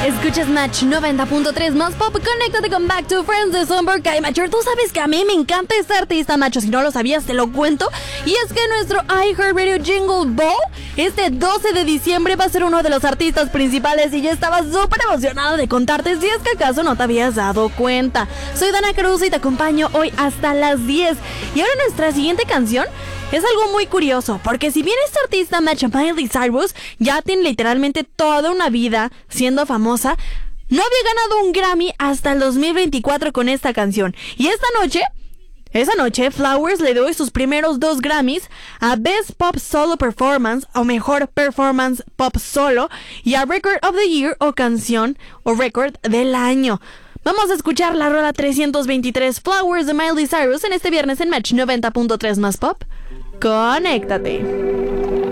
Escuchas Match 90.3 más pop. Conéctate con Back to Friends de Summer Kai Mature. Tú sabes que a mí me encanta este artista, macho. Si no lo sabías, te lo cuento. Y es que nuestro iHeartRadio Jingle Ball este 12 de diciembre va a ser uno de los artistas principales. Y ya estaba súper emocionado de contarte, si es que acaso no te habías dado cuenta. Soy Dana Cruz y te acompaño hoy hasta las 10. Y ahora nuestra siguiente canción es algo muy curioso, porque si bien este artista Miley Cyrus ya tiene literalmente toda una vida siendo famosa, no había ganado un Grammy hasta el 2024 con esta canción. Y esa noche, Flowers le dio sus primeros 2 Grammys a Best Pop Solo Performance o Mejor Performance Pop Solo y a Record of the Year o Canción o Record del Año. Vamos a escuchar la rola 323 Flowers de Miley Cyrus en este viernes en Match 90.3 más pop. Conéctate.